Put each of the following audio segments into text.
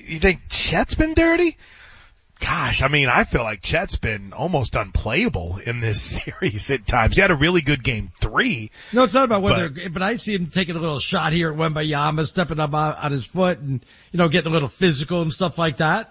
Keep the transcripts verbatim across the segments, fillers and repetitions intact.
you think Chet's been dirty? Gosh, I mean, I feel like Chet's been almost unplayable in this series at times. He had a really good game three. No, it's not about whether, but, but I see him taking a little shot here at Wembanyama, stepping up on, on his foot and, you know, getting a little physical and stuff like that.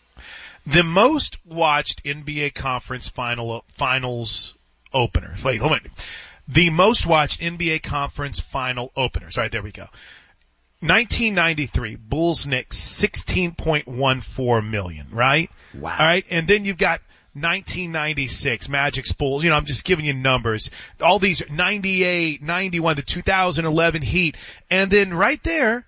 The most watched N B A conference final, finals opener. Wait, hold on. The most watched N B A conference final openers. All right, there we go. nineteen ninety-three, Bulls Knicks, sixteen point one four million, right? Wow. All right, and then you've got nineteen ninety-six, Magic's Bulls. You know, I'm just giving you numbers. All these ninety-eight, ninety-one, the two thousand eleven Heat. And then right there,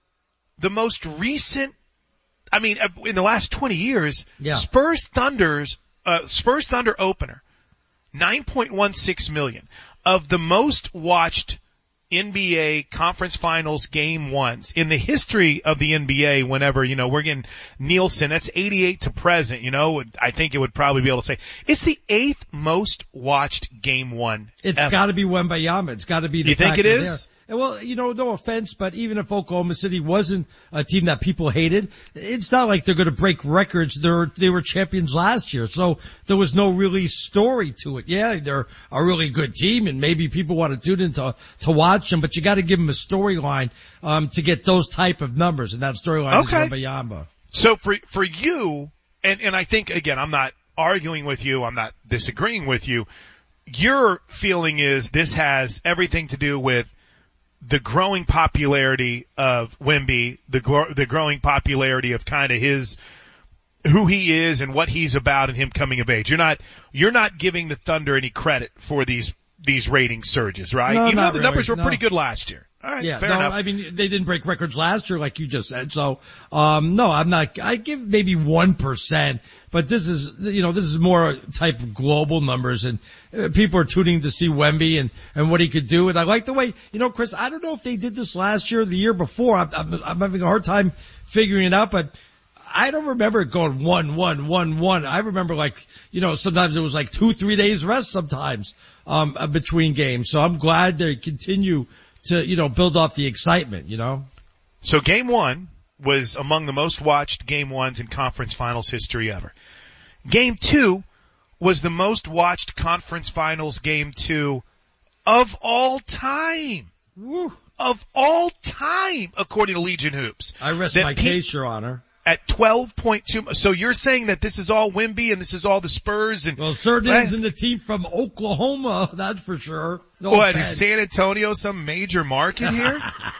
the most recent, I mean, in the last twenty years, yeah. Spurs Thunder's, uh, Spurs Thunder opener, nine point one six million. Of the most watched N B A conference finals game ones in the history of the N B A, whenever, you know, we're getting Nielsen, that's eighty-eight to present, you know, I think it would probably be able to say it's the eighth most watched game one. It's got to be Wembanyama. It's got to be the You think it is? There. And well, you know, no offense, but even if Oklahoma City wasn't a team that people hated, it's not like they're going to break records. They're, they were champions last year, so there was no really story to it. Yeah, they're a really good team, and maybe people want to tune in to, to watch them, but you got to give them a storyline um, to get those type of numbers, and that storyline okay. is Wembanyama. So for for you, and and I think again, I'm not arguing with you, I'm not disagreeing with you. Your feeling is this has everything to do with the growing popularity of Wemby, the gro- the growing popularity of kind of his, who he is and what he's about and him coming of age. You're not, you're not giving the Thunder any credit for these, these rating surges, right? No, Even though not the really, numbers were no. pretty good last year. All right, yeah, fair no, enough. I mean, they didn't break records last year, like you just said. So, um, no, I'm not, I give maybe one percent, but this is, you know, this is more type of global numbers, and uh, people are tuning to see Wemby and, and what he could do. And I like the way, you know, Chris, I don't know if they did this last year or the year before. I'm, I'm, I'm having a hard time figuring it out, but I don't remember it going one, one, one, one. I remember like, you know, sometimes it was like two, three days rest sometimes, um, between games. So I'm glad they continue to, you know, build off the excitement, you know? So game one was among the most watched game ones in conference finals history ever. Game two was the most watched conference finals game two of all time. Woo. Of all time, according to Legion Hoops. I rest that my pe- case, Your Honor. At twelve point two. So you're saying that this is all Wemby and this is all the Spurs and. Well, certainly isn't a team from Oklahoma, that's for sure. No what, offense. is San Antonio some major market here?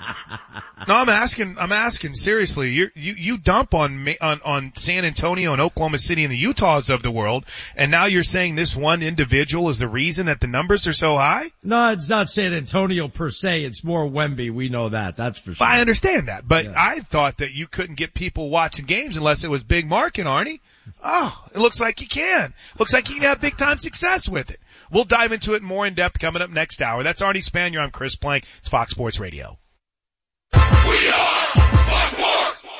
No, I'm asking, I'm asking seriously. You're, you, you dump on, on, on San Antonio and Oklahoma City and the Utahs of the world, and now you're saying this one individual is the reason that the numbers are so high? No, it's not San Antonio per se. It's more Wemby. We know that. That's for sure. I understand that, but yeah. I thought that you couldn't get people watching games unless it was big market, Arnie. Oh, it looks like you can. Looks like you can have big time success with it. We'll dive into it more in depth coming up next hour. That's Arnie Spanier. I'm Chris Plank. It's Fox Sports Radio. We are Fox Sports.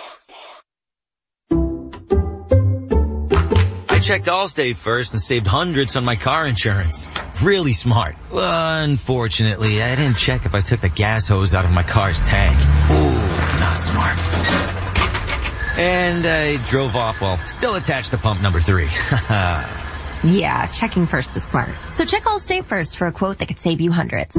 I checked Allstate first and saved hundreds on my car insurance. Really smart. Unfortunately, I didn't check if I took the gas hose out of my car's tank. Ooh, not smart. And I drove off while still attached to pump number three. Yeah, checking first is smart. So check Allstate first for a quote that could save you hundreds.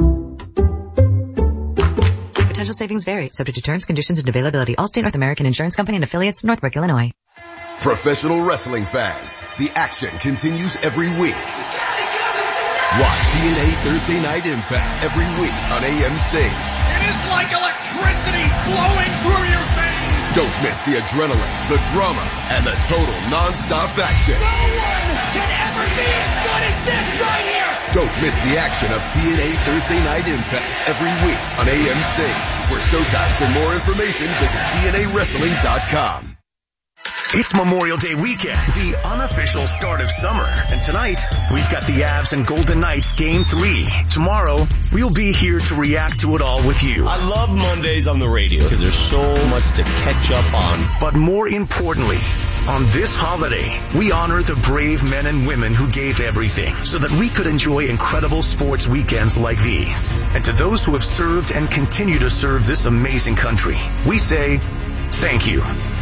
Potential savings vary, subject to terms, conditions, and availability. Allstate North American Insurance Company and affiliates, Northbrook, Illinois. Professional wrestling fans, the action continues every week. Watch T N A Thursday Night Impact every week on A M C. It is like electricity flowing through your veins. Don't miss the adrenaline, the drama, and the total non-stop action. No one can ever be as good as this right here. Don't miss the action of T N A Thursday Night Impact every week on A M C. For showtimes and more information, visit T N A wrestling dot com. It's Memorial Day weekend, the unofficial start of summer. And tonight, we've got the Avs and Golden Knights game three. Tomorrow, we'll be here to react to it all with you. I love Mondays on the radio because there's so much to catch up on. But more importantly, on this holiday, we honor the brave men and women who gave everything so that we could enjoy incredible sports weekends like these. And to those who have served and continue to serve this amazing country, we say thank you.